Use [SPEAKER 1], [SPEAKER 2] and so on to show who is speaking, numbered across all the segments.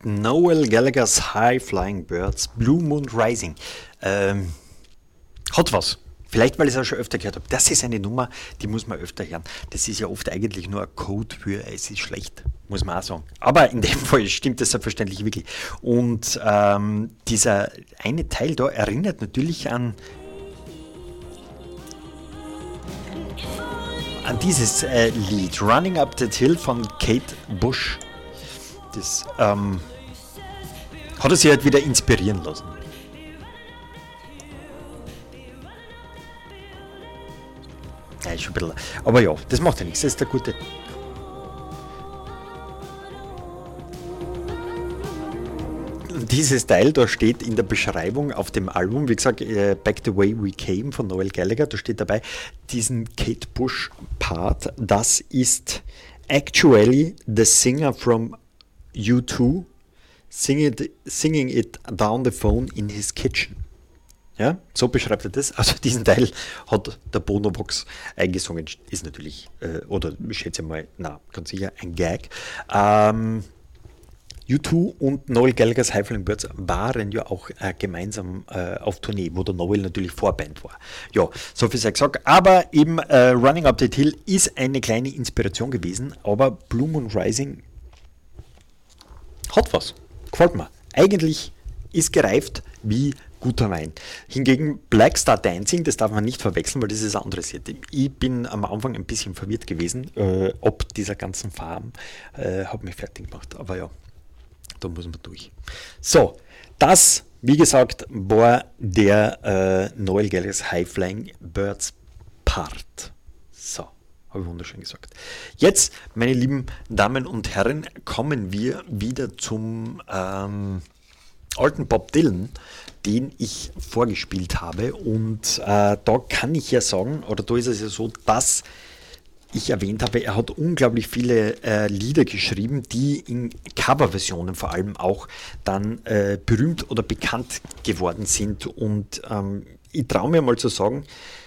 [SPEAKER 1] Noel Gallagher's High Flying Birds, Blue Moon Rising. Hat was. Vielleicht, weil ich es auch schon öfter gehört habe. Das ist eine Nummer, die muss man öfter hören. Das ist ja oft eigentlich nur ein Code für es ist schlecht, muss man auch sagen. Aber in dem Fall stimmt das selbstverständlich wirklich. Und dieser eine Teil da erinnert natürlich an dieses Lied, Running Up That Hill von Kate Bush. Das hat er sich halt wieder inspirieren lassen. Ja, ist schon ein bisschen. Aber ja, das macht ja nichts. Das ist der gute. Dieses Teil da steht in der Beschreibung auf dem Album, wie gesagt, Back the Way We Came von Noel Gallagher, da steht dabei, diesen Kate Bush Part, das ist actually the singer from U2 singing it down the phone in his kitchen. Ja, so beschreibt er das. Also diesen Teil hat der Bonovox eingesungen. Ist natürlich, oder ich schätze mal, ganz sicher ein Gag. U2 und Noel Gallagher's High Flying Birds waren ja auch gemeinsam auf Tournee, wo der Noel natürlich Vorband war. Ja, so viel sei gesagt. Aber eben Running Up That Hill ist eine kleine Inspiration gewesen, aber Blue Moon Rising hat was. Gefällt mir. Eigentlich ist gereift wie guter Wein. Hingegen Black Star Dancing, das darf man nicht verwechseln, weil das ist ein anderes Lied. Ich bin am Anfang ein bisschen verwirrt gewesen, ob dieser ganzen Farben, hat mich fertig gemacht. Aber ja, da muss man durch. So, das, wie gesagt, war der Noel Gallagher's High Flying Birds Part. So, habe ich wunderschön gesagt. Jetzt, meine lieben Damen und Herren, kommen wir wieder zum alten Bob Dylan, den ich vorgespielt habe. Und da kann ich ja sagen, oder da ist es ja so, dass ich erwähnt habe, er hat unglaublich viele Lieder geschrieben, die in Coverversionen vor allem auch dann berühmt oder bekannt geworden sind. Und ich traue mir mal zu sagen,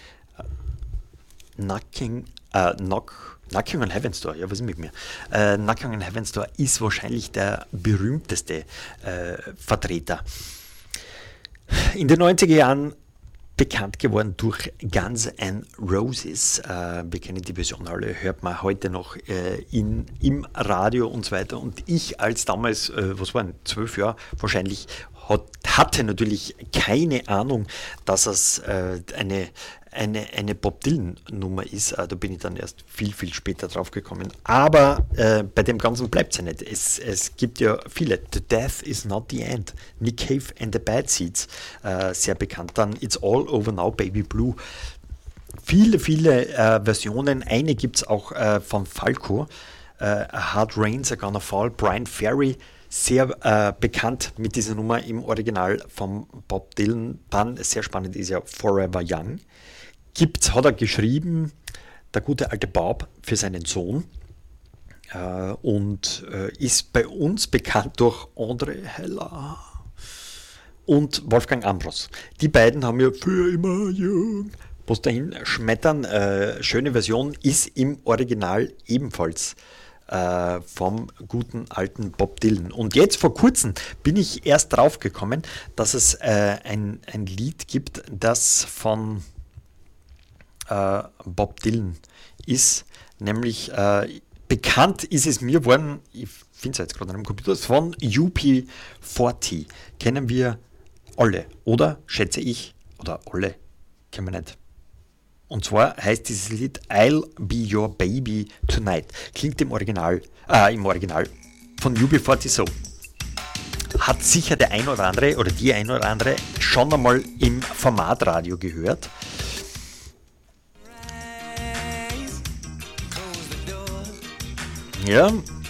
[SPEAKER 1] Knocking on Heaven's Door, ja, was ist mit mir? Knocking on Heaven's Door ist wahrscheinlich der berühmteste Vertreter. In den 90er Jahren bekannt geworden durch Guns N' Roses. Wir kennen die Version alle, hört man heute noch im Radio und so weiter. Und ich als damals, 12 Jahre wahrscheinlich, hatte natürlich keine Ahnung, dass es eine Bob Dylan-Nummer ist. Da bin ich dann erst viel, viel später drauf gekommen. Aber bei dem Ganzen bleibt es ja nicht. Es gibt ja viele. The Death is Not the End. Nick Cave and the Bad Seeds, sehr bekannt. Dann It's All Over Now, Baby Blue. Viele, viele Versionen. Eine gibt es auch von Falco. Hard Rains Are Gonna Fall. Brian Ferry, sehr bekannt mit dieser Nummer im Original von Bob Dylan. Dann, sehr spannend ist ja Forever Young. Hat er geschrieben, der gute alte Bob, für seinen Sohn und ist bei uns bekannt durch André Heller und Wolfgang Ambros. Die beiden haben ja für immer jung, was dahin schmettern. Schöne Version ist im Original ebenfalls vom guten alten Bob Dylan. Und jetzt vor kurzem bin ich erst drauf gekommen, dass es ein Lied gibt, das von Bob Dylan ist, nämlich bekannt ist es mir worden, ich finde es jetzt gerade an einem Computer, von UB40. Kennen wir alle, oder? Schätze ich, oder alle, kennen wir nicht. Und zwar heißt dieses Lied I'll Be Your Baby Tonight. Klingt im Original von UB40 so. Hat sicher der ein oder andere oder die ein oder andere schon einmal im Formatradio gehört. Ja,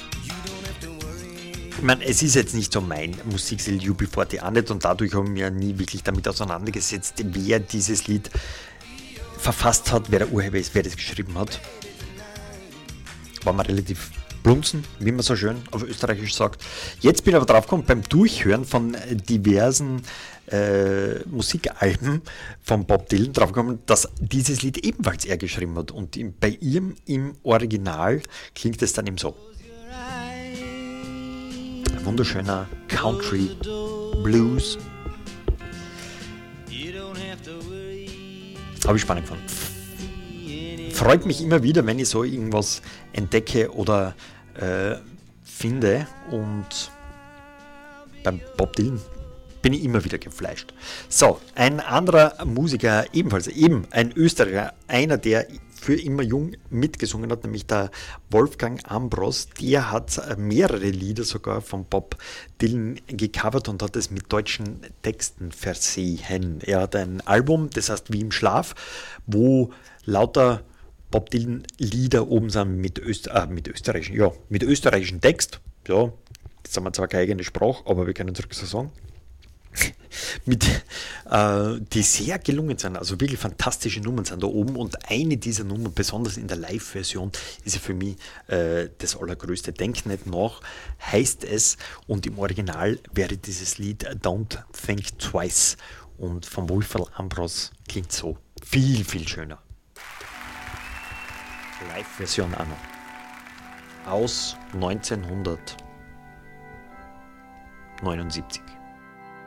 [SPEAKER 1] ich meine, es ist jetzt nicht so mein Musikstil, UB40 auch nicht, und dadurch habe ich mich ja nie wirklich damit auseinandergesetzt, wer dieses Lied verfasst hat, wer der Urheber ist, wer das geschrieben hat. War mal relativ blunzen, wie man so schön auf Österreichisch sagt. Jetzt bin ich aber drauf gekommen, beim Durchhören von diversen Musikalben von Bob Dylan drauf gekommen, dass dieses Lied ebenfalls er geschrieben hat. Und bei ihm im Original klingt es dann eben so. wunderschöner Country Blues. Habe ich spannend gefunden. Freut mich immer wieder, wenn ich so irgendwas entdecke oder finde, und beim Bob Dylan bin ich immer wieder gefleischt. So, ein anderer Musiker, ebenfalls eben ein Österreicher, einer, der für immer jung mitgesungen hat, nämlich der Wolfgang Ambros, der hat mehrere Lieder sogar von Bob Dylan gecovert und hat es mit deutschen Texten versehen. Er hat ein Album, das heißt Wie im Schlaf, wo lauter Bob Dylan Lieder oben sind mit österreichischen Text. Ja, jetzt haben wir zwar keine eigene Sprache, aber wir können es so sagen. Die sehr gelungen sind, also wirklich fantastische Nummern sind da oben, und eine dieser Nummern, besonders in der Live-Version, ist ja für mich das allergrößte. Denk nicht nach, heißt es, und im Original wäre dieses Lied Don't Think Twice, und vom Wolfgang Ambros klingt so viel, viel schöner. Live-Version auch noch. Aus 1979.